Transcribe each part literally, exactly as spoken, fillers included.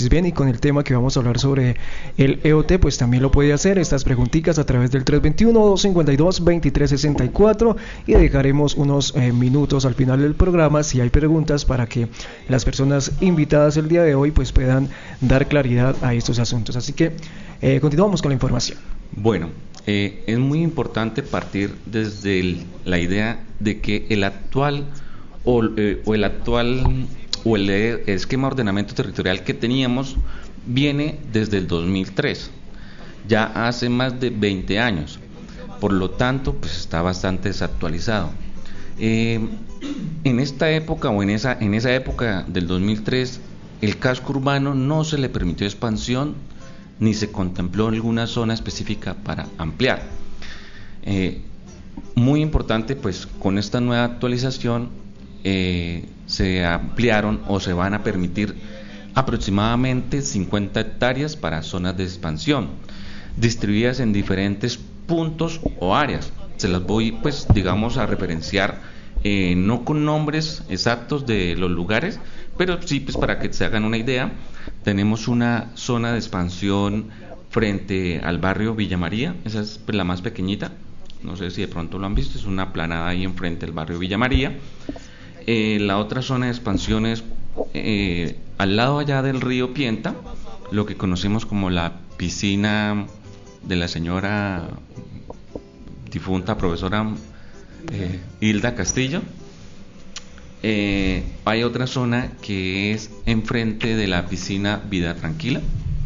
Entonces bien, y con el tema que vamos a hablar sobre el E O T, pues también lo puede hacer estas preguntitas a través del tres dos uno, dos cinco dos, dos tres seis cuatro, y dejaremos unos eh, minutos al final del programa si hay preguntas para que las personas invitadas el día de hoy pues puedan dar claridad a estos asuntos. Así que eh, continuamos con la información. Bueno, eh, es muy importante partir desde el, la idea de que el actual o, eh, o el actual o el esquema de ordenamiento territorial que teníamos viene desde el dos mil tres, ya hace más de veinte años, por lo tanto pues está bastante desactualizado. Eh, en esta época o en esa, en esa época del dos mil tres, el casco urbano no se le permitió expansión ni se contempló alguna zona específica para ampliar. Eh, muy importante, pues con esta nueva actualización eh, se ampliaron o se van a permitir aproximadamente cincuenta hectáreas para zonas de expansión, distribuidas en diferentes puntos o áreas. Se las voy, pues, digamos, a referenciar, eh, no con nombres exactos de los lugares, pero sí, pues, para que se hagan una idea. Tenemos una zona de expansión frente al barrio Villa María, esa es pues, la más pequeñita, no sé si de pronto lo han visto, es una planada ahí enfrente del barrio Villa María. Eh, la otra zona de expansión es eh, al lado allá del río Pienta, lo que conocemos como la piscina de la señora difunta profesora eh, Hilda Castillo. Eh, hay otra zona que es enfrente de la piscina Vida Tranquila.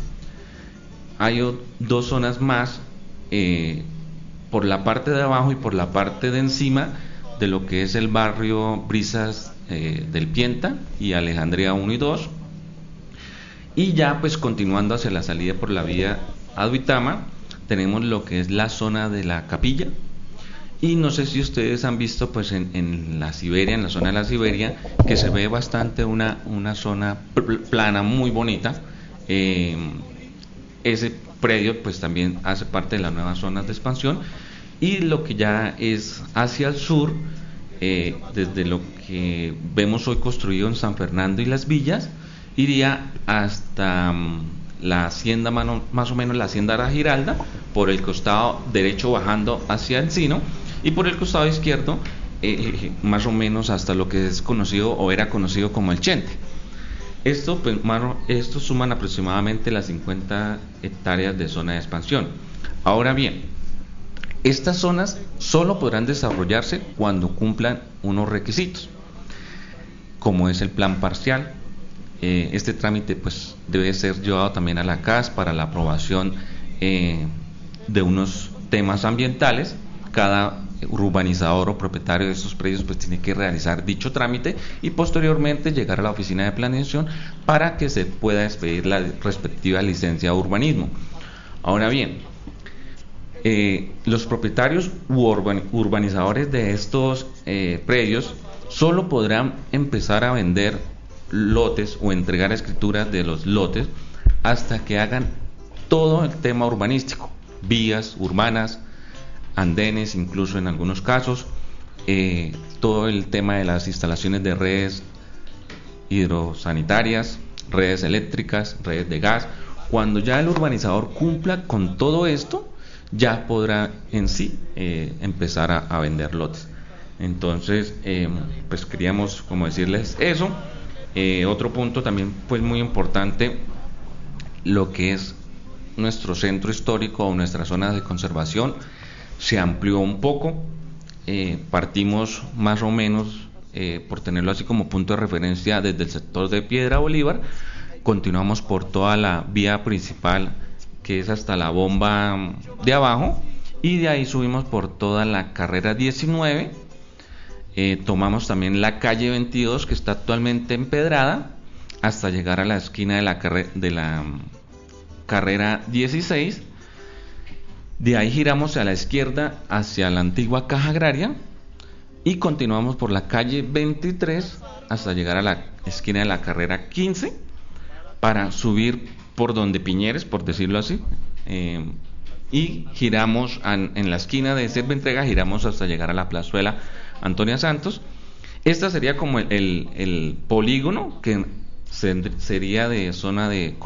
Hay o, dos zonas más eh, por la parte de abajo y por la parte de encima de lo que es el barrio Brisas eh, del Pienta y Alejandría uno y dos. Y ya pues continuando hacia la salida por la vía Aduitama, tenemos lo que es la zona de la Capilla. Y no sé si ustedes han visto pues en, en la Siberia, en la zona de la Siberia, que se ve bastante una, una zona plana muy bonita. Eh, ese predio pues también hace parte de las nuevas zonas de expansión. Y lo que ya es hacia el sur, eh, desde lo que vemos hoy construido en San Fernando y Las Villas, iría hasta um, la hacienda, mano, más o menos la hacienda de la Giralda, por el costado derecho bajando hacia Encino, y por el costado izquierdo eh, más o menos hasta lo que es conocido o era conocido como el Chente. Esto, pues, mano, esto suman aproximadamente las cincuenta hectáreas de zona de expansión. Ahora bien, estas zonas solo podrán desarrollarse cuando cumplan unos requisitos, como es el plan parcial. Eh, este trámite pues debe ser llevado también a la C A S para la aprobación eh, de unos temas ambientales. Cada urbanizador o propietario de estos predios pues tiene que realizar dicho trámite y posteriormente llegar a la oficina de planeación para que se pueda expedir la respectiva licencia de urbanismo. Ahora bien, eh, los propietarios u urban, urbanizadores de estos eh, predios solo podrán empezar a vender lotes o entregar escrituras de los lotes hasta que hagan todo el tema urbanístico, vías urbanas, andenes, incluso en algunos casos, eh, todo el tema de las instalaciones de redes hidrosanitarias, redes eléctricas, redes de gas. Cuando ya el urbanizador cumpla con todo esto, ya podrá en sí eh, empezar a, a vender lotes. Entonces, eh, pues queríamos como decirles eso. Eh, otro punto también pues muy importante, lo que es nuestro centro histórico o nuestra zona de conservación se amplió un poco. Eh, partimos más o menos, eh, por tenerlo así como punto de referencia, desde el sector de Piedra Bolívar, continuamos por toda la vía principal que es hasta la bomba de abajo, y de ahí subimos por toda la carrera diecinueve. Eh, tomamos también la calle veintidós, que está actualmente empedrada, hasta llegar a la esquina de la, carre- de la um, carrera dieciséis. De ahí giramos a la izquierda hacia la antigua Caja Agraria y continuamos por la calle veintitrés hasta llegar a la esquina de la carrera quince para subir por donde Piñeres, por decirlo así, eh, y giramos an, en la esquina de Selva Entrega, giramos hasta llegar a la plazuela Antonia Santos. Esta sería como el, el, el polígono que se, sería de zona de